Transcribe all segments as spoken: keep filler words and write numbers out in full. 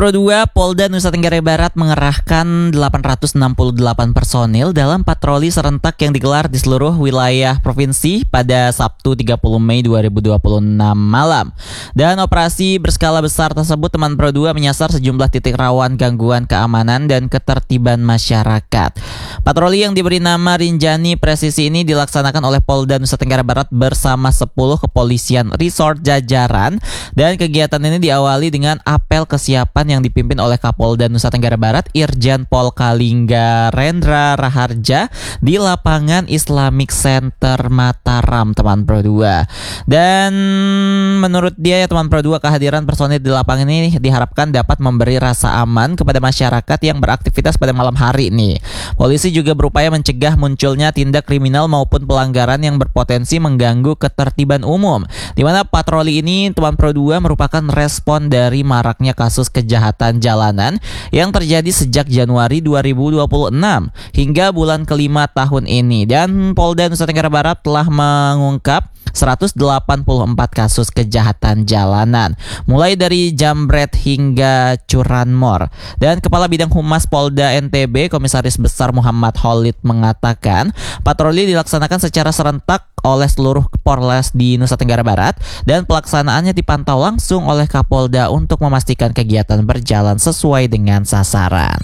Pro dua Polda Nusa Tenggara Barat mengerahkan delapan ratus enam puluh delapan personil dalam patroli serentak yang digelar di seluruh wilayah provinsi pada Sabtu tiga puluh Mei dua ribu dua puluh enam malam. Dan operasi berskala besar tersebut teman Pro dua menyasar sejumlah titik rawan gangguan keamanan dan ketertiban masyarakat. Patroli yang diberi nama Rinjani Presisi ini dilaksanakan oleh Polda Nusa Tenggara Barat bersama sepuluh kepolisian resort jajaran, dan kegiatan ini diawali dengan apel kesiapan yang dipimpin oleh Kapolda Nusa Tenggara Barat Irjen Pol Kalingga Rendra Raharja di lapangan Islamic Center Mataram, teman Pro dua. Dan menurut dia ya teman Pro dua, kehadiran personil di lapangan ini diharapkan dapat memberi rasa aman kepada masyarakat yang beraktivitas pada malam hari nih. Polisi juga berupaya mencegah munculnya tindak kriminal maupun pelanggaran yang berpotensi mengganggu ketertiban umum, di mana patroli ini teman Pro dua merupakan respon dari maraknya kasus kejahatan jalanan yang terjadi sejak Januari dua ribu dua puluh enam hingga bulan kelima tahun ini. Dan Polda Nusa Tenggara Barat telah mengungkap seratus delapan puluh empat kasus kejahatan jalanan, mulai dari jambret hingga curanmor. Dan Kepala Bidang Humas Polda N T B Komisaris Besar Muhammad Khalid mengatakan patroli dilaksanakan secara serentak oleh seluruh Polres di Nusa Tenggara Barat, dan pelaksanaannya dipantau langsung oleh Kapolda untuk memastikan kegiatan berjalan sesuai dengan sasaran.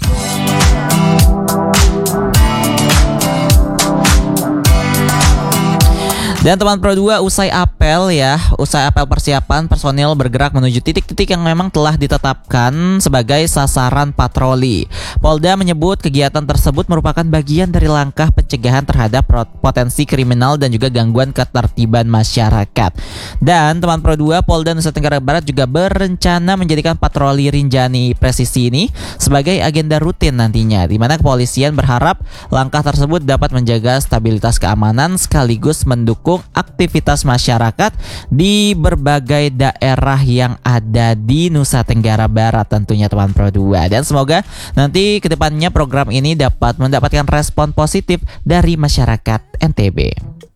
Dan teman Pro dua, usai apel ya, usai apel persiapan, personil bergerak menuju titik-titik yang memang telah ditetapkan sebagai sasaran patroli. Polda menyebut kegiatan tersebut merupakan bagian dari langkah pencegahan terhadap potensi kriminal dan juga gangguan ketertiban masyarakat. Dan teman Pro dua, Polda Nusa Tenggara Barat juga berencana menjadikan patroli Rinjani Presisi ini sebagai agenda rutin nantinya, di mana kepolisian berharap langkah tersebut dapat menjaga stabilitas keamanan sekaligus mendukung aktivitas masyarakat di berbagai daerah yang ada di Nusa Tenggara Barat tentunya teman Pro dua. Dan semoga nanti kedepannya program ini dapat mendapatkan respon positif dari masyarakat N T B.